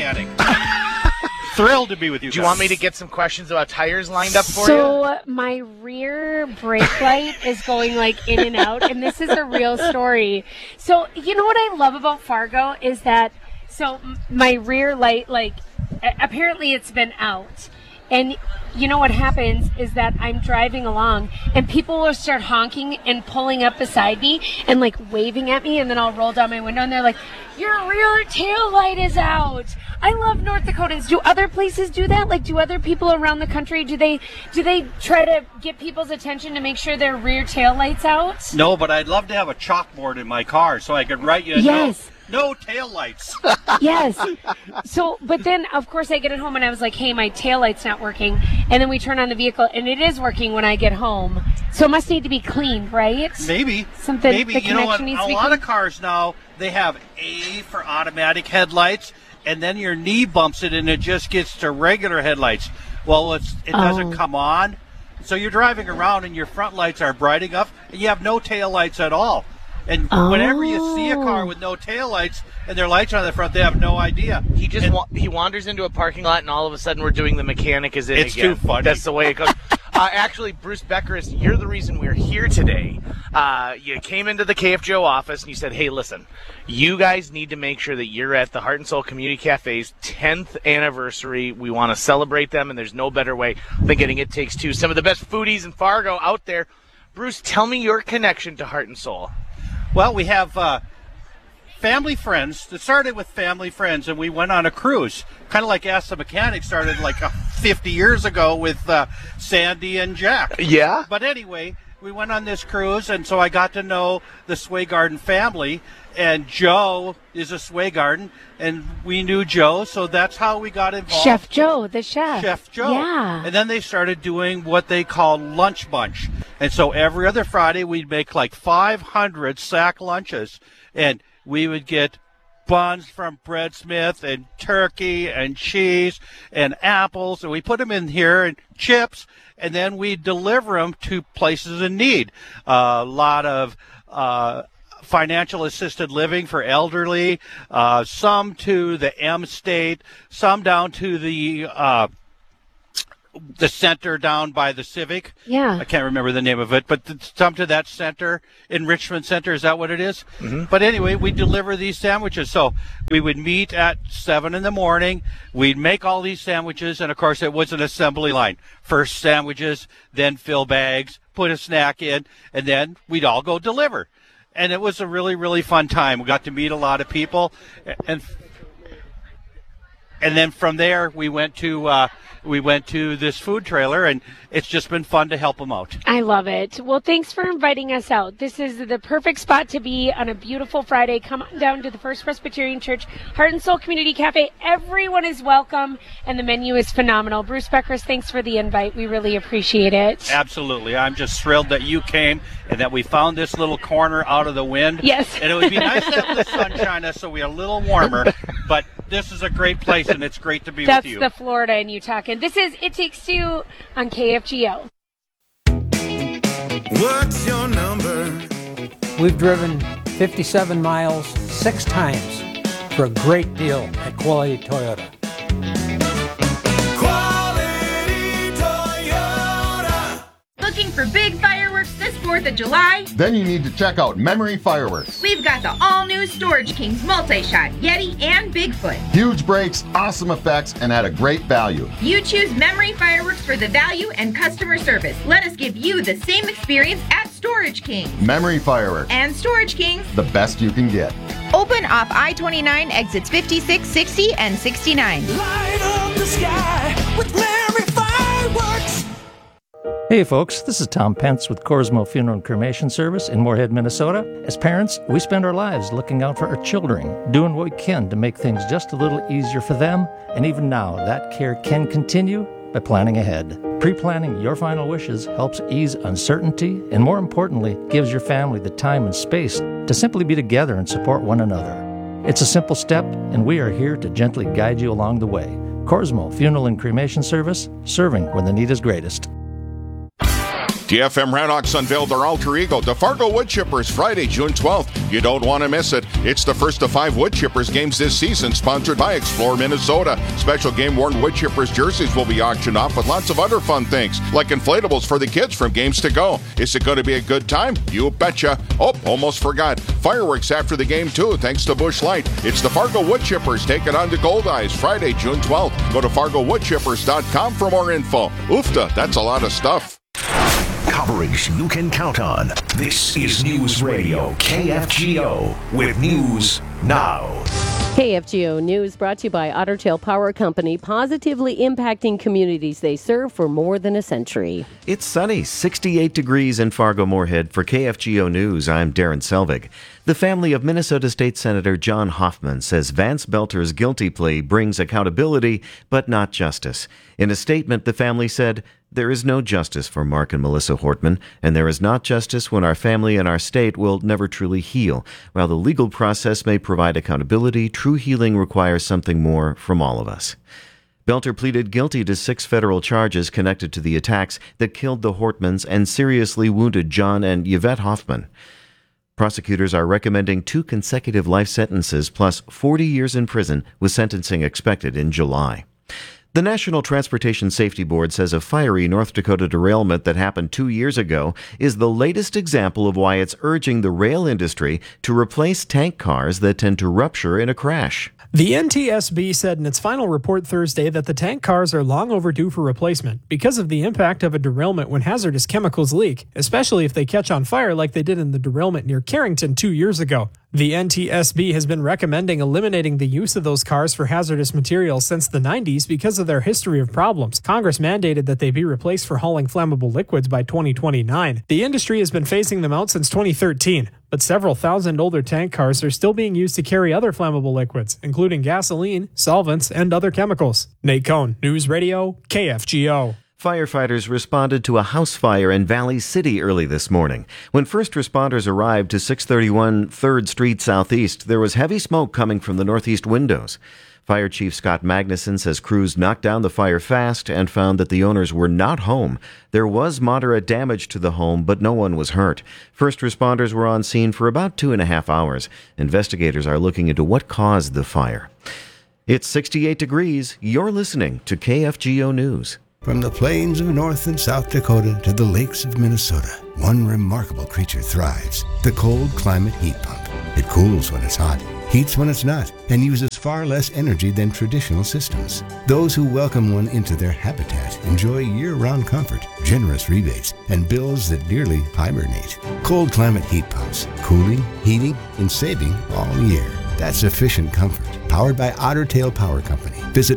mechanic. Thrilled to be with you guys. Do you want me to get some questions about tires lined up for you? So my rear brake light is going like in and out, and this is a real story. So you know what I love about Fargo is that, so my rear light, like apparently it's been out. And you know what happens is that I'm driving along and people will start honking and pulling up beside me and like waving at me, and then I'll roll down my window and they're like, your rear tail light is out. I love North Dakotans. Do other places do that? Like, do other people around the country, do they try to get people's attention to make sure their rear tail light's out? No, but I'd love to have a chalkboard in my car so I could write you a Yes. note. No tail lights. Yes. So, but then, of course, I get it home and I was like, hey, my taillight's not working. And then we turn on the vehicle and it is working when I get home. So it must need to be cleaned, right? Maybe. Something, Maybe. the You know what? connection needs to A be lot cleaned. of cars now, they have A for automatic headlights, and then your knee bumps it and it just gets to regular headlights. Well, it doesn't come on. So you're driving around and your front lights are bright enough and you have no tail lights at all. And whenever you see a car with no taillights and their lights on the front, they have no idea. He just he wanders into a parking lot, and all of a sudden we're doing the mechanic is in It's again. too funny. That's the way it goes. Actually, Bruce Beckeris, you're the reason we're here today. You came into the KFGO office and you said, hey, listen, you guys need to make sure that you're at the Heart and Soul Community Cafe's 10th anniversary. We want to celebrate them, and there's no better way than getting It Takes Two. Some of the best foodies in Fargo out there. Bruce, tell me your connection to Heart and Soul. Well, we have family friends. It started with family friends, and we went on a cruise. Kind of like Ask the Mechanic started like 50 years ago with Sandy and Jack. Yeah? But anyway, we went on this cruise, and so I got to know the Swaygarden family. And Joe is a Swaygarden, and we knew Joe, so that's how we got involved. Chef Joe, the chef. Chef Joe. Yeah. And then they started doing what they call lunch bunch. And so every other Friday we'd make like 500 sack lunches, and we would get buns from Bread Smith and turkey and cheese and apples, and we put them in here and chips, and then we deliver them to places in need. A lot of financial assisted living for elderly, some to the M State, some down to the center down by the Civic. Yeah. I can't remember the name of it, but some to that center, Enrichment Center. Is that what it is? Mm-hmm. But anyway, we deliver these sandwiches. So we would meet at 7 in the morning. We'd make all these sandwiches, and of course it was an assembly line. First sandwiches, then fill bags, put a snack in, and then we'd all go deliver. And it was a really, really fun time. We got to meet a lot of people, and then from there we went to this food trailer, and it's just been fun to help them out. I love it. Well, thanks for inviting us out. This is the perfect spot to be on a beautiful Friday. Come on down to the First Presbyterian Church Heart and Soul Community Cafe. Everyone is welcome, and the menu is phenomenal. Bruce Beckeris, thanks for the invite. We really appreciate it. Absolutely. I'm just thrilled that you came and that we found this little corner out of the wind. Yes. And it would be nice to have the sunshine us so we are a little warmer, but this is a great place, and it's great to be with you. That's the Florida in you talking. This is It Takes Two on KFGO. What's your number? We've driven 57 miles 6 times for a great deal at Quality Toyota. Quality Toyota. Looking for big fireworks this 4th of July? Then you need to check out Memory Fireworks. We've got the all-new Storage Kings multi-shot, Yeti, and Bigfoot. Huge breaks, awesome effects, and at a great value. You choose Memory Fireworks for the value and customer service. Let us give you the same experience at Storage Kings. Memory Fireworks, And Storage Kings, the best you can get. open off I-29 exits 56, 60, and 69. Light up the sky with Memory Fireworks. Hey folks, this is Tom Pence with Corsmo Funeral and Cremation Service in Moorhead, Minnesota. As parents, we spend our lives looking out for our children, doing what we can to make things just a little easier for them, and even now, that care can continue by planning ahead. Pre-planning your final wishes helps ease uncertainty and, more importantly, gives your family the time and space to simply be together and support one another. It's a simple step, and we are here to gently guide you along the way. Corsmo Funeral and Cremation Service, serving when the need is greatest. GFM Ranox unveiled their alter ego, the Fargo Wood Chippers, Friday, June 12th. You don't want to miss it. It's the first of 5 Wood Chippers games this season, sponsored by Explore Minnesota. Special game-worn Wood Chippers jerseys will be auctioned off with lots of other fun things, like inflatables for the kids from games to go. Is it going to be a good time? You betcha. Oh, almost forgot. Fireworks after the game, too, thanks to Busch Light. It's the Fargo Wood Chippers. Take it on to Gold Eyes, Friday, June 12th. Go to FargoWoodChippers.com for more info. Oofta, that's a lot of stuff. Coverage you can count on. This is News Radio KFGO with News Now. KFGO News brought to you by Otter Tail Power Company, positively impacting communities they serve for more than a century. It's sunny, 68 degrees in Fargo-Moorhead. For KFGO News, I'm Darren Selvig. The family of Minnesota State Senator John Hoffman says Vance Belter's guilty plea brings accountability, but not justice. In a statement, the family said, "There is no justice for Mark and Melissa Hortman, and there is not justice when our family and our state will never truly heal. While the legal process may provide accountability, true healing requires something more from all of us." Belter pleaded guilty to 6 federal charges connected to the attacks that killed the Hortmans and seriously wounded John and Yvette Hoffman. Prosecutors are recommending 2 consecutive life sentences plus 40 years in prison, with sentencing expected in July. The National Transportation Safety Board says a fiery North Dakota derailment that happened 2 years ago is the latest example of why it's urging the rail industry to replace tank cars that tend to rupture in a crash. The NTSB said in its final report Thursday that the tank cars are long overdue for replacement because of the impact of a derailment when hazardous chemicals leak, especially if they catch on fire like they did in the derailment near Carrington 2 years ago. The NTSB has been recommending eliminating the use of those cars for hazardous materials since the 90s because of their history of problems. Congress mandated that they be replaced for hauling flammable liquids by 2029. The industry has been phasing them out since 2013, but several thousand older tank cars are still being used to carry other flammable liquids, including gasoline, solvents, and other chemicals. Nate Cohn, News Radio, KFGO. Firefighters responded to a house fire in Valley City early this morning. When first responders arrived to 631 3rd Street Southeast, there was heavy smoke coming from the northeast windows. Fire Chief Scott Magnuson says crews knocked down the fire fast and found that the owners were not home. There was moderate damage to the home, but no one was hurt. First responders were on scene for about 2.5 hours. Investigators are looking into what caused the fire. It's 68 degrees. You're listening to KFGO News. From the plains of North and South Dakota to the lakes of Minnesota, one remarkable creature thrives, the cold climate heat pump. It cools when it's hot, heats when it's not, and uses far less energy than traditional systems. Those who welcome one into their habitat enjoy year-round comfort, generous rebates, and bills that nearly hibernate. Cold climate heat pumps, cooling, heating, and saving all year. That's efficient comfort, powered by Otter Tail Power Company. Visit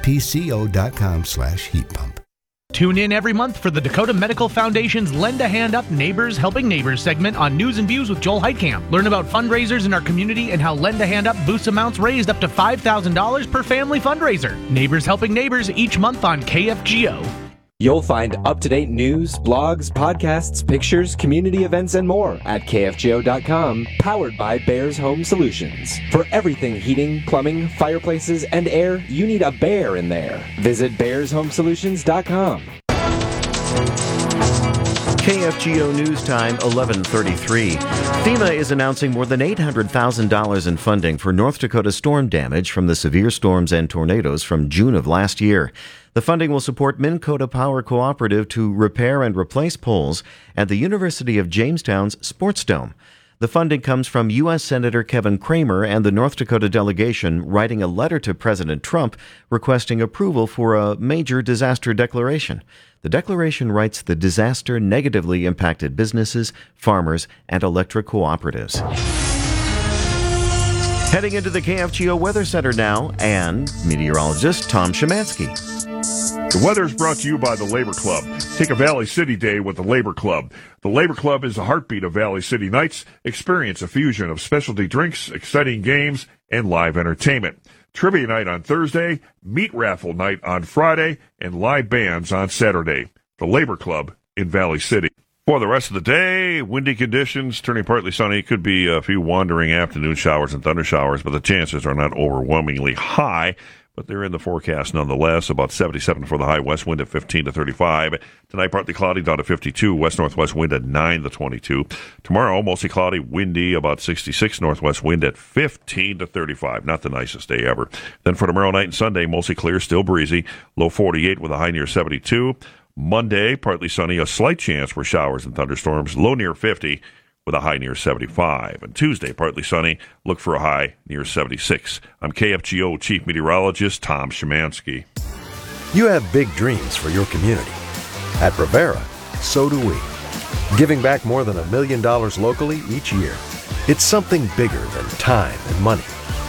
otpco.com/heat pump. Tune in every month for the Dakota Medical Foundation's Lend a Hand Up Neighbors Helping Neighbors segment on News and Views with Joel Heitkamp. Learn about fundraisers in our community and how Lend a Hand Up boosts amounts raised up to $5,000 per family fundraiser. Neighbors Helping Neighbors each month on KFGO. You'll find up-to-date news, blogs, podcasts, pictures, community events, and more at KFGO.com, powered by Bears Home Solutions. For everything heating, plumbing, fireplaces, and air, you need a bear in there. Visit BearsHomeSolutions.com. KFGO News Time, 11:33. FEMA is announcing more than $800,000 in funding for North Dakota storm damage from the severe storms and tornadoes from June of last year. The funding will support Minn Kota Power Cooperative to repair and replace poles at the University of Jamestown's Sports Dome. The funding comes from U.S. Senator Kevin Cramer and the North Dakota delegation writing a letter to President Trump requesting approval for a major disaster declaration. The declaration writes the disaster negatively impacted businesses, farmers, and electric cooperatives. Heading into the KFGO Weather Center now, and meteorologist Tom Szymanski. The weather is brought to you by the Labor Club. Take a Valley City day with the Labor Club. The Labor Club is the heartbeat of Valley City nights. Experience a fusion of specialty drinks, exciting games, and live entertainment. Trivia night on Thursday, meat raffle night on Friday, and live bands on Saturday. The Labor Club in Valley City. For the rest of the day, windy conditions, turning partly sunny. Could be a few wandering afternoon showers and thunder showers, but the chances are not overwhelmingly high. but they're in the forecast nonetheless. About 77 for the high, west wind at 15 to 35. Tonight, partly cloudy, down to 52. West-northwest wind at 9 to 22. Tomorrow, mostly cloudy, windy, about 66. Northwest wind at 15 to 35. Not the nicest day ever. Then for tomorrow night and Sunday, mostly clear, still breezy. Low 48 with a high near 72. Monday, partly sunny, a slight chance for showers and thunderstorms. Low near 50 with a high near 75. And Tuesday, partly sunny, look for a high near 76. I'm KFGO Chief Meteorologist Tom Szymanski. You have big dreams for your community. At Rivera, so do we. Giving back more than $1 million locally each year. It's something bigger than time and money.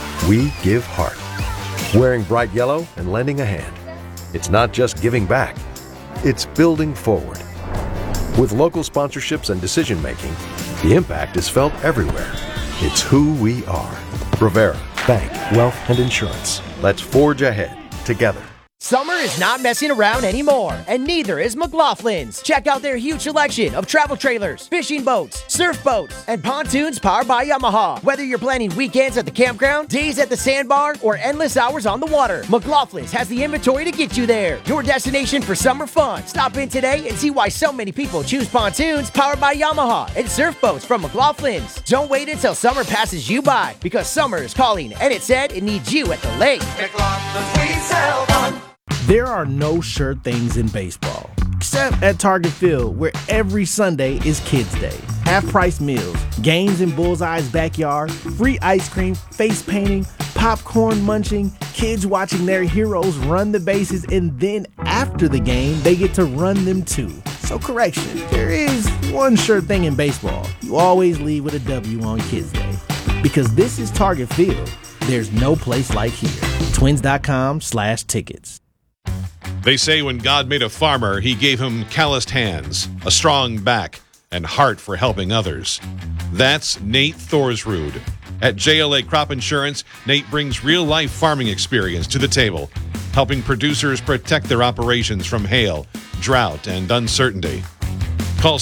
We give heart. Wearing bright yellow and lending a hand. It's not just giving back. It's building forward. With local sponsorships and decision-making, the impact is felt everywhere. It's who we are. Rivera, bank, wealth, and insurance. Let's forge ahead together. Summer is not messing around anymore, and neither is McLaughlin's. Check out their huge selection of travel trailers, fishing boats, surf boats, and pontoons powered by Yamaha. Whether you're planning weekends at the campground, days at the sandbar, or endless hours on the water, McLaughlin's has the inventory to get you there. Your destination for summer fun. Stop in today and see why so many people choose pontoons powered by Yamaha and surf boats from McLaughlin's. Don't wait until summer passes you by, because summer is calling, and it said it needs you at the lake. McLaughlin's, we sell fun. There are no sure things in baseball, except at Target Field, where every Sunday is Kids Day. Half-price meals, games in Bullseye's backyard, free ice cream, face painting, popcorn munching, kids watching their heroes run the bases, and then after the game, they get to run them too. So correction, there is one sure thing in baseball. You always leave with a W on Kids Day. Because this is Target Field, there's no place like here. Twins.com/tickets. They say when God made a farmer, he gave him calloused hands, a strong back, and heart for helping others. That's Nate Thorsrud. At JLA Crop Insurance, Nate brings real-life farming experience to the table, helping producers protect their operations from hail, drought, and uncertainty. Call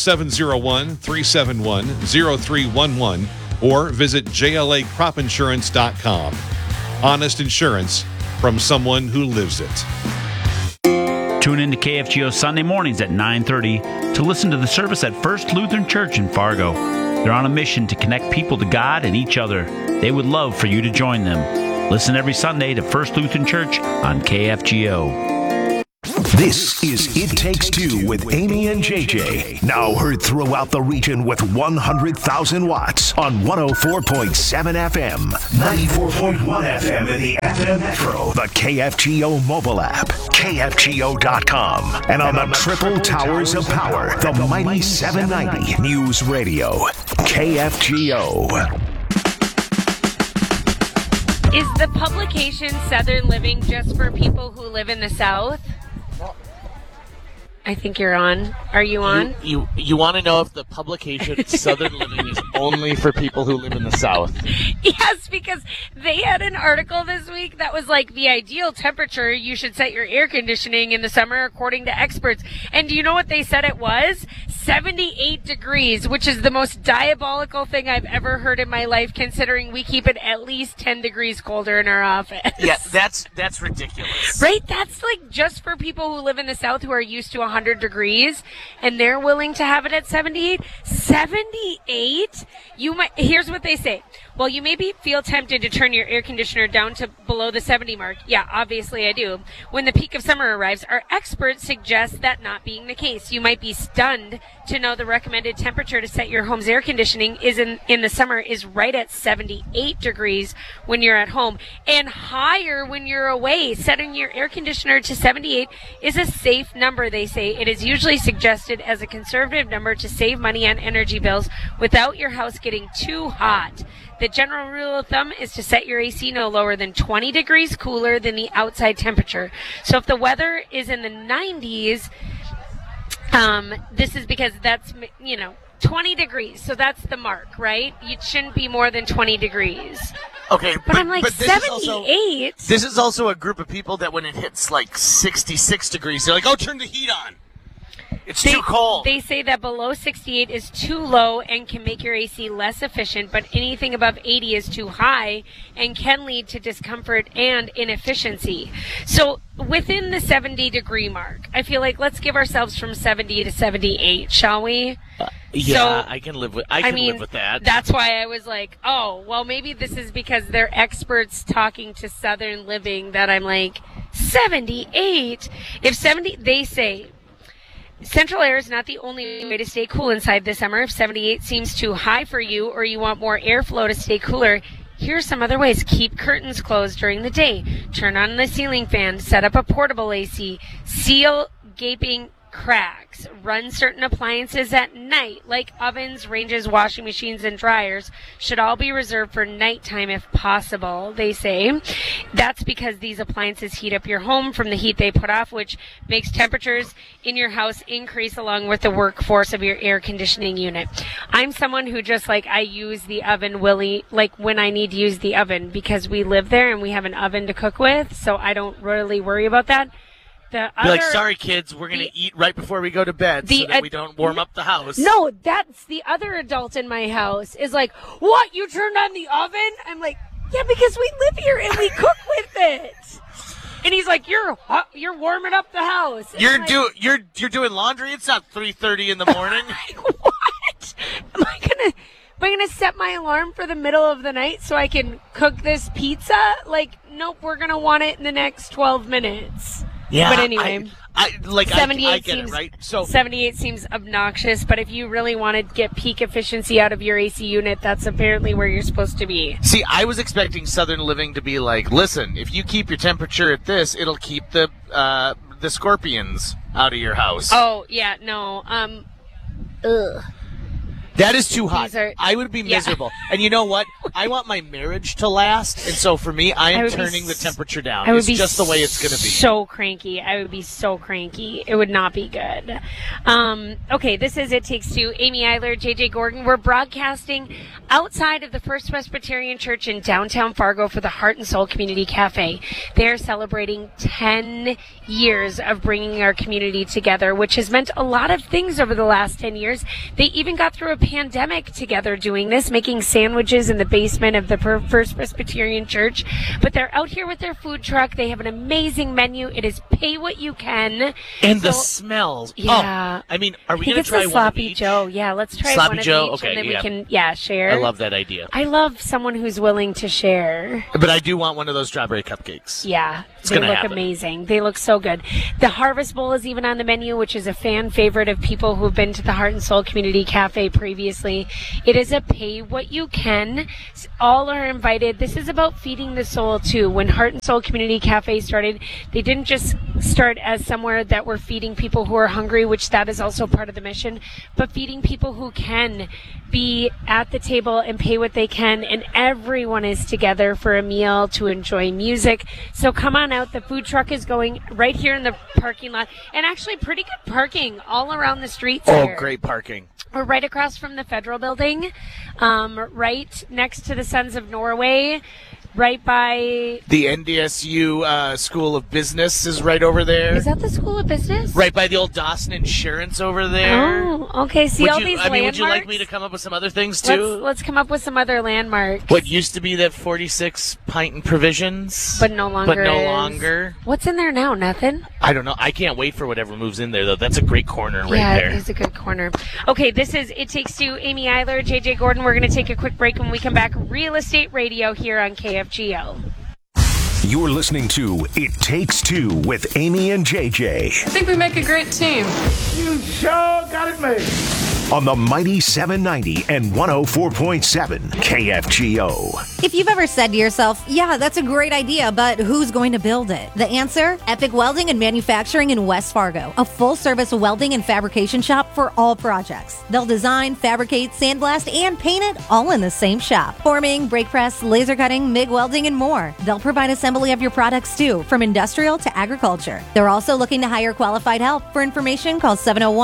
701-371-0311 or visit JLACropInsurance.com. Honest insurance from someone who lives it. Tune in to KFGO Sunday mornings at 9:30 to listen to the service at First Lutheran Church in Fargo. They're on a mission to connect people to God and each other. They would love for you to join them. Listen every Sunday to First Lutheran Church on KFGO. This is It Takes Two with Amy and JJ. Now heard throughout the region with 100,000 watts on 104.7 FM, 94.1 FM in the FM Metro, the KFGO mobile app, KFGO.com, and on the triple towers of power, the mighty 790 News Radio, KFGO. Is the publication Southern Living just for people who live in the South? I think you're on. Are you on? You want to know if the publication Southern Living is only for people who live in the South? Yes, because they had an article this week that was like the ideal temperature you should set your air conditioning in the summer according to experts. And do you know what they said it was? 78 degrees, which is the most diabolical thing I've ever heard in my life, considering we keep it at least 10 degrees colder in our office. Yeah, that's ridiculous. Right? That's like just for people who live in the South who are used to 100 degrees, and they're willing to have it at 78. 78? Here's what they say. Well, you maybe feel tempted to turn your air conditioner down to below the 70 mark. Yeah, obviously I do. When the peak of summer arrives, our experts suggest that not being the case. You might be stunned to know the recommended temperature to set your home's air conditioning is in the summer is right at 78 degrees when you're at home, and higher when you're away. Setting your air conditioner to 78 is a safe number, they say. It is usually suggested as a conservative number to save money on energy bills without your house getting too hot. The general rule of thumb is to set your AC no lower than 20 degrees cooler than the outside temperature. So if the weather is in the 90s, this is because that's, 20 degrees. So that's the mark, right? It shouldn't be more than 20 degrees. Okay, but I'm like, 78? This is also a group of people that when it hits like 66 degrees, they're like, oh, turn the heat on. It's too cold. They say that below 68 is too low and can make your AC less efficient, but anything above 80 is too high and can lead to discomfort and inefficiency. So within the 70-degree mark, I feel like let's give ourselves from 70 to 78, shall we? I can live with. I can live with that. That's why I was like, oh, well, maybe this is because they're experts talking to Southern Living that I'm like, 78. If 70, they say. Central air is not the only way to stay cool inside this summer. If 78 seems too high for you or you want more airflow to stay cooler, here's some other ways. Keep curtains closed during the day. Turn on the ceiling fan. Set up a portable AC. Seal gaping cracks. Run certain appliances at night, like ovens, ranges, washing machines, and dryers, should all be reserved for nighttime if possible, they say. That's because these appliances heat up your home from the heat they put off, which makes temperatures in your house increase along with the workforce of your air conditioning unit. I'm someone who just I use the oven when I need to use the oven because we live there and we have an oven to cook with, so I don't really worry about that. Be sorry, kids, we're going to eat right before we go to bed so that we don't warm up the house. No, that's the other adult in my house is like, what, you turned on the oven? I'm like, yeah, because we live here and we cook with it. And he's like, you're warming up the house. And You're doing laundry? It's not 3:30 in the morning. What? Am I gonna set my alarm for the middle of the night so I can cook this pizza? Nope, we're gonna want it in the next 12 minutes. Yeah, but anyway, 78 I get seems it, right? So 78 seems obnoxious, but if you really want to get peak efficiency out of your AC unit, that's apparently where you're supposed to be. See, I was expecting Southern Living to be like, listen, if you keep your temperature at this, it'll keep the scorpions out of your house. Oh yeah, no, ugh. That is too hot. I would be miserable. And you know what? I want my marriage to last, and so for me, I am turning the temperature down. It's just the way it's going to be. So cranky. I would be so cranky. It would not be good. Okay, this is It Takes Two. Amy Eiler, JJ Gordon. We're broadcasting outside of the First Presbyterian Church in downtown Fargo for the Heart and Soul Community Cafe. They are celebrating 10 years of bringing our community together, which has meant a lot of things over the last 10 years. They even got through a pandemic together doing this, making sandwiches in the basement of the First Presbyterian Church. But they're out here with their food truck. They have an amazing menu. It is pay what you can. And the smells. Yeah. Oh, I mean, are we going to try one of Sloppy each? Joe. Yeah, let's try Sloppy one of Joe? each. Okay, and then we can, share. I love that idea. I love someone who's willing to share. But I do want one of those strawberry cupcakes. Yeah. It's they gonna look happen. amazing. They look so good. The Harvest Bowl is even on the menu, which is a fan favorite of people who've been to the Heart and Soul Community Cafe previously. It is a pay what you can. All are invited. This is about feeding the soul too. When Heart and Soul Community Cafe started, they didn't just start as somewhere that were feeding people who are hungry, which that is also part of the mission, but feeding people who can be at the table and pay what they can, and everyone is together for a meal to enjoy music. So come on out. The food truck is going right here in the parking lot, and actually pretty good parking all around the streets here. Oh, great parking. We're right across from the Federal Building, right next to the Sons of Norway, right by... The NDSU School of Business is right over there. Is that the School of Business? Right by the old Dawson Insurance over there. Oh, okay. See all these landmarks? Would you like me to come up with some other things, too? Let's come up with some other landmarks. What used to be that 46 Pint and Provisions. But no longer is. longer. What's in there now? Nothing? I don't know. I can't wait for whatever moves in there, though. That's a great corner right there. Yeah, it is a good corner. Okay, this is It Takes Two. Amy Eiler, JJ Gordon. We're going to take a quick break. When we come back, Real Estate Radio here on KFGO. You're listening to It Takes Two with Amy and JJ. I think we make a great team. You sure got it made. On the mighty 790 and 104.7 KFGO. If you've ever said to yourself, yeah, that's a great idea, but who's going to build it? The answer? Epic Welding and Manufacturing in West Fargo, a full-service welding and fabrication shop for all projects. They'll design, fabricate, sandblast, and paint it all in the same shop. Forming, brake press, laser cutting, MIG welding, and more. They'll provide assembly of your products too, from industrial to agriculture. They're also looking to hire qualified help. For information, call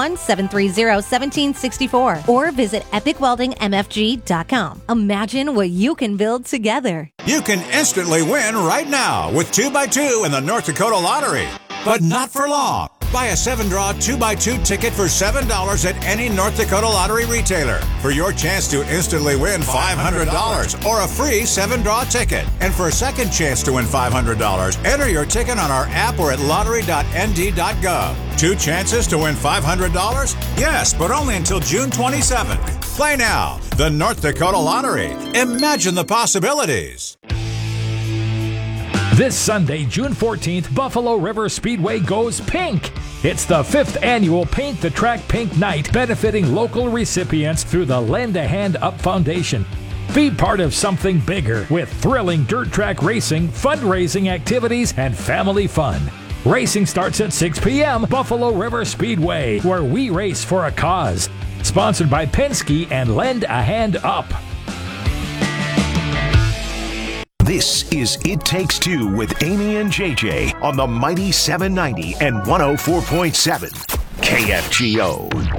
701-730-1764 or visit epicweldingmfg.com. Imagine what you can build together. You can instantly win right now with 2x2 in the North Dakota Lottery. But not for long. Buy a 7-draw 2x2 ticket for $7 at any North Dakota Lottery retailer for your chance to instantly win $500 or a free 7-draw ticket. And for a second chance to win $500, enter your ticket on our app or at lottery.nd.gov. 2 chances to win $500? Yes, but only until June 27th. Play now. The North Dakota Lottery. Imagine the possibilities. This Sunday, June 14th, Buffalo River Speedway goes pink. It's the 5th annual Paint the Track Pink Night, benefiting local recipients through the Lend a Hand Up Foundation. Be part of something bigger with thrilling dirt track racing, fundraising activities, and family fun. Racing starts at 6 p.m. Buffalo River Speedway, where we race for a cause. Sponsored by Penske and Lend a Hand Up. This is It Takes Two with Amy and JJ on the mighty 790 and 104.7 KFGO.